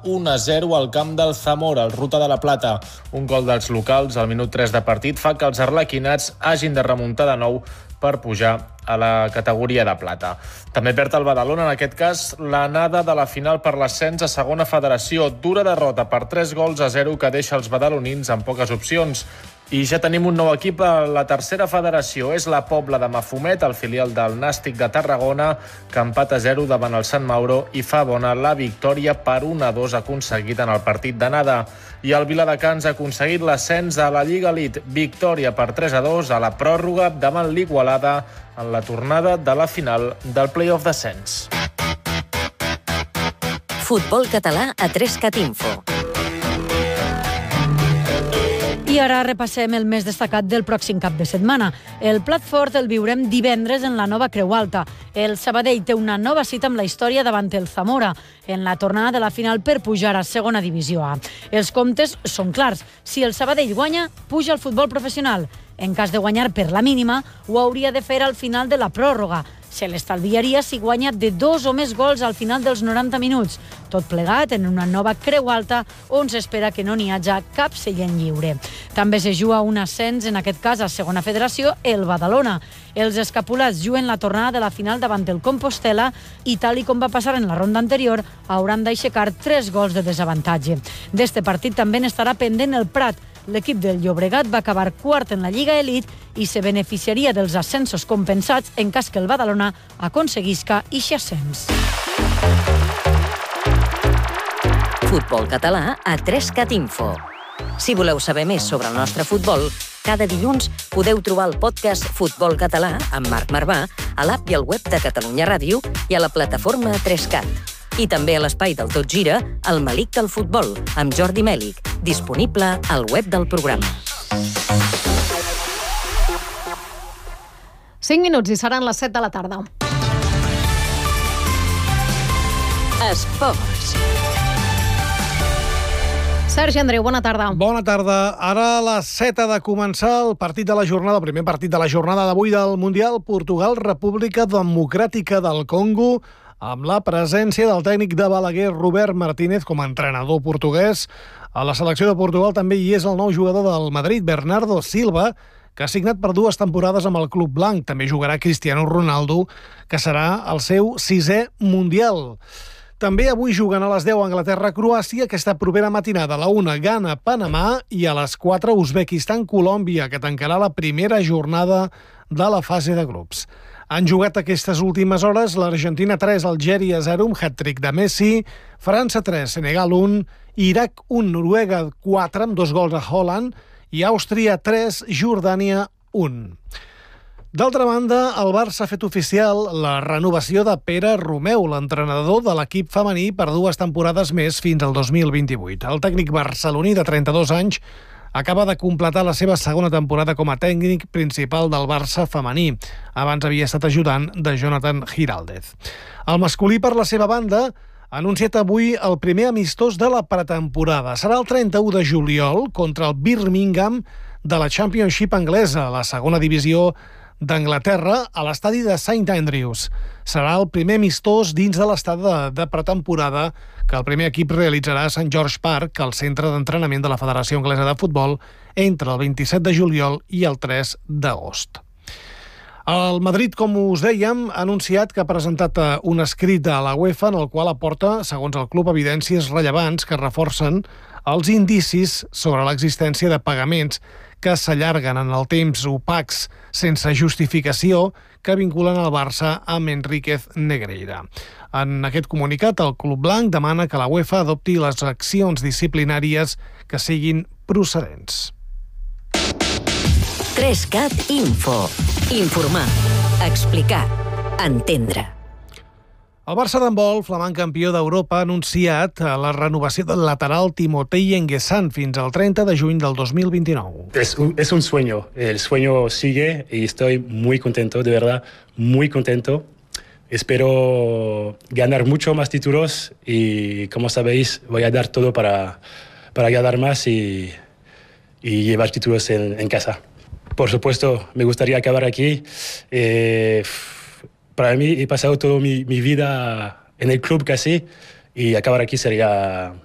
1-0 al camp del Zamora, al Ruta de la Plata. Un gol dels locals al minut 3 de partit fa que els arlequinats hagin de remuntar de nou per pujar a la categoria de plata. També perd el Badalona, en aquest cas, l'anada de la final per l'ascens a segona federació. Dura derrota per 3-0 que deixa els badalonins amb poques opcions. I ja tenim un nou equip a la tercera federació. És la Pobla de Mafumet, el filial del Nàstic de Tarragona, que empata 0 davant el Sant Mauro i fa bona la victòria per 1-2 aconseguida en el partit d'anada. I el Viladecans ha aconseguit l'ascens a la Lliga Elite. Victòria per 3-2 a la pròrroga davant l'Igualada en la tornada de la final del play-off d'ascens. Futbol català a 3cat Info. I ara repassem el més destacat del pròxim cap de setmana. El plat fort el viurem divendres en la nova Creu Alta. El Sabadell té una nova cita amb la història davant el Zamora, en la tornada de la final per pujar a segona divisió A. Els comptes són clars. Si el Sabadell guanya, puja al futbol professional. En cas de guanyar per la mínima, ho hauria de fer al final de la pròrroga. Se l'estalviaria si guanya de 2 o més gols al final dels 90 minuts. Tot plegat en una nova Creu Alta on s'espera que no n'hi hagi cap seient lliure. També se juga un ascens, en aquest cas a segona federació, el Badalona. Els escapulats juguen la tornada de la final davant el Compostela i, tal i com va passar en la ronda anterior, hauran d'aixecar 3 gols de desavantatge. D'este partit també n'estarà pendent el Prat. L'equip del Llobregat va acabar quart en la Lliga Elite i se beneficiaria dels ascensos compensats en cas que el Badalona aconseguisca eixe ascens. Futbol català a 3cat Info. Si voleu saber més sobre el nostre futbol, cada dilluns podeu trobar el podcast Futbol Català amb Marc Marvà a l'app i al web de Catalunya Ràdio i a la plataforma 3cat. I també a l'espai del Tot Gira, el Malic del Futbol, amb Jordi Mèlic, disponible al web del programa. 5 minuts i seran les 7 de la tarda. Esports. Sergi Andreu, bona tarda. Bona tarda. Ara a les 7 ha de començar el partit de la jornada, el primer partit de la jornada d'avui del Mundial, Portugal, República Democràtica del Congo, amb la presència del tècnic de Balaguer, Robert Martínez, com a entrenador portuguès. A la selecció de Portugal també hi és el nou jugador del Madrid, Bernardo Silva, que ha signat per 2 temporades amb el club blanc. També jugarà Cristiano Ronaldo, que serà el seu 6è Mundial. També avui juguen a les 10 Anglaterra-Croàcia, aquesta propera matinada a la 1 Ghana-Panamà i a les 4 Uzbekistan-Colòmbia, que tancarà la primera jornada de la fase de grups. Han jugat aquestes últimes hores l'Argentina 3, Algèria 0, un hat-trick de Messi, França 3, Senegal 1, Iraq 1, Noruega 4, amb 2 gols a Holland, i Àustria 3, Jordània 1. D'altra banda, el Barça ha fet oficial la renovació de Pere Romeu, l'entrenador de l'equip femení, per 2 temporades més fins al 2028. El tècnic barceloní de 32 anys acaba de completar la seva segona temporada com a tècnic principal del Barça femení. Abans havia estat ajudant de Jonathan Giraldez. El masculí, per la seva banda, ha anunciat avui el primer amistós de la pretemporada. Serà el 31 de juliol contra el Birmingham de la Championship anglesa, la segona divisió d'Anglaterra, a l'estadi de St. Andrews. Serà el primer amistós dins de l'estadi de pretemporada que el primer equip realitzarà a St. George Park, al centre d'entrenament de la Federació Anglesa de Futbol, entre el 27 de juliol i el 3 d'agost. El Madrid, com us dèiem, ha anunciat que ha presentat un escrit a la UEFA en el qual aporta, segons el club, evidències rellevants que reforcen els indicis sobre l'existència de pagaments que s'allarguen en el temps, opacs, sense justificació, que vinculen el Barça amb Enríquez Negreira. En aquest comunicat, el club blanc demana que la UEFA adopti les accions disciplinàries que siguin procedents. 3cat Info. Informar, explicar, entendre. El Barça d'handbol, flamant campió d'Europa, ha anunciat la renovació del lateral Timotei Enguessan fins al 30 de juny del 2029. Es un sueño, el sueño sigue y estoy muy contento, de verdad, muy contento. Espero ganar mucho más títulos y, como sabéis, voy a dar todo para ganar más y llevar títulos en casa. Por supuesto, me gustaría acabar aquí. Para mí he pasado toda mi vida en el club casi y acabar aquí sería